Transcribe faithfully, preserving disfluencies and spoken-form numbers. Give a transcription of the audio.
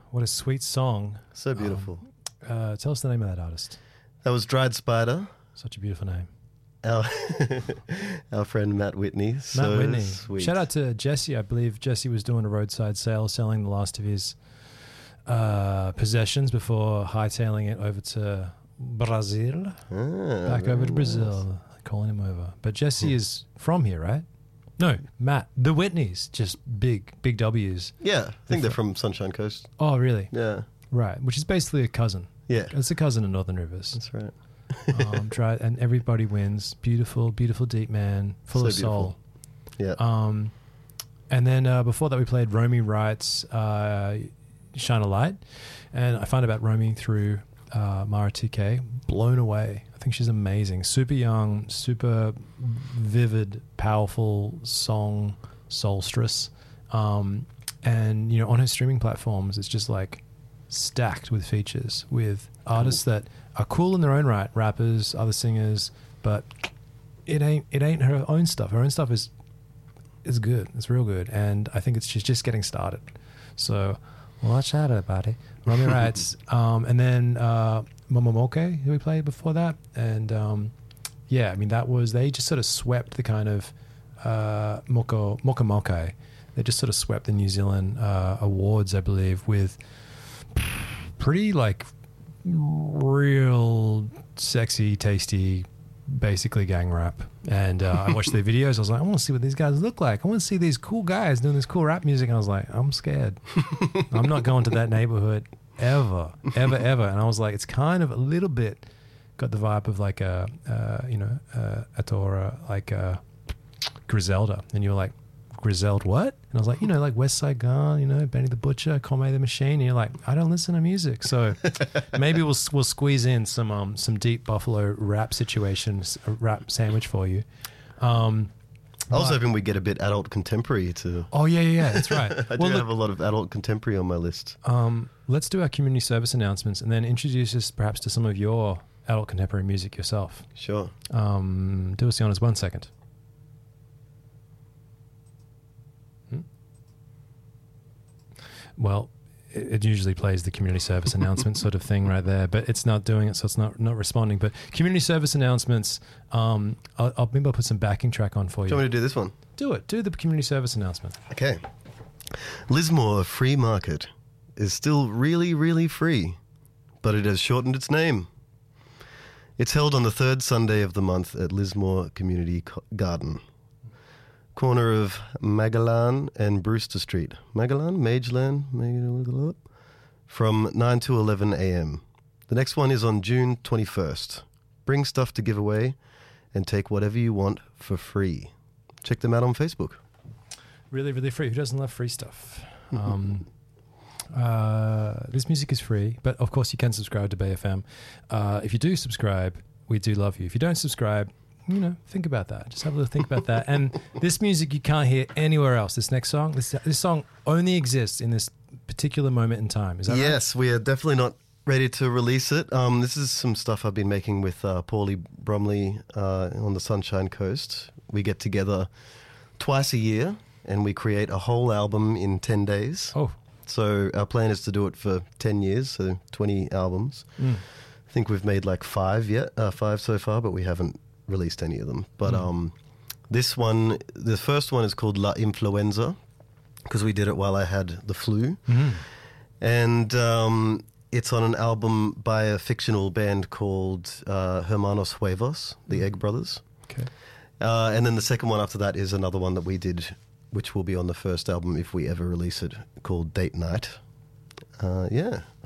What a sweet song. So beautiful. Um, uh, tell us the name of that artist. That was Dried Spider. Such a beautiful name. Our, our friend Matt Whitney. Matt so Whitney. Sweet. Shout out to Jesse. I believe Jesse was doing a roadside sale, selling the last of his uh, possessions before hightailing it over to Brazil. Ah, Back over to nice. Brazil, calling him over. But Jesse is from here, right? No, Matt. The Whitneys, just big, big W's. Yeah, I think they're from Sunshine Coast. Oh, really? Yeah. Right, which is basically a cousin. Yeah. It's a cousin of Northern Rivers. That's right. um, try and everybody wins. Beautiful, beautiful, deep man, full So of soul. Yeah. Um, and then uh, before that, we played Romy Wright's uh, "Shine a Light," and I found about Romy through uh, Mara T K. Blown away. I think she's amazing. Super young, super vivid, powerful song, Solstice. Um, and you know, on her streaming platforms, it's just like stacked with features with artists that are cool in their own right, rappers, other singers, but it ain't it ain't her own stuff. Her own stuff is is good. It's real good, and I think it's she's just getting started. So watch out, everybody. Romy Wrights, um, and then uh, Momomoke, who we played before that, and um, yeah, I mean that was they just sort of swept the kind of uh, Moko Mokamoke. They just sort of swept the New Zealand uh, awards, I believe, with pretty like real sexy, tasty, basically gang rap. And uh, I watched their videos. I was like, I want to see what these guys look like. I want to see these cool guys doing this cool rap music. And I was like, I'm scared. I'm not going to that neighborhood ever, ever, ever. And I was like, it's kind of a little bit got the vibe of like a, uh, you know, uh, Atora, like a Griselda. And you're like, Griselda what? And I was like, you know, like West Side Gun, you know, Benny the Butcher, Conway the Machine. And you're like, I don't listen to music. So maybe we'll we'll squeeze in some um some deep Buffalo rap situations, a rap sandwich for you. Um, I was but- hoping we'd get a bit adult contemporary to... Oh, yeah, yeah, yeah, that's right. I do well, look, have a lot of adult contemporary on my list. um, let's do our community service announcements and then introduce us perhaps to some of your adult contemporary music yourself. Sure. Um, do us the honors one second. Well, it it usually plays the community service announcement sort of thing right there, but it's not doing it, so it's not not responding. But community service announcements, um, I'll, I'll maybe I'll put some backing track on for Do you. you want me to do this one? Do it. Do the community service announcement. Okay. Lismore Free Market is still really, really free, but it has shortened its name. It's held on the third Sunday of the month at Lismore Community Co- Garden, corner of Magellan and Brewster Street. Magellan? Mageland? Magellan? From nine to eleven a.m. The next one is on June twenty-first. Bring stuff to give away and take whatever you want for free. Check them out on Facebook. Really, really free. Who doesn't love free stuff? Um, uh, this music is free, but of course you can subscribe to Bay F M. Uh, if you do subscribe, we do love you. If you don't subscribe, you know, think about that. Just have a little think about that. And this music you can't hear anywhere else. This next song, this this song only exists in this particular moment in time. Is that right? Yes, we are definitely not ready to release it. Um, this is some stuff I've been making with uh, Paulie Bromley uh, on the Sunshine Coast. We get together twice a year and we create a whole album in ten days. Oh. So our plan is to do it for ten years, so twenty albums. Mm. I think we've made like five yet, uh, five so far, but we haven't released any of them. But Mm. um, this one, the first one is called La Influenza because we did it while I had the flu. Mhm. And um, it's on an album by a fictional band called uh, Hermanos Huevos, the Egg Brothers. Okay. Uh, and then the second one after that is another one that we did, which will be on the first album if we ever release it, called Date Night. Uh, yeah,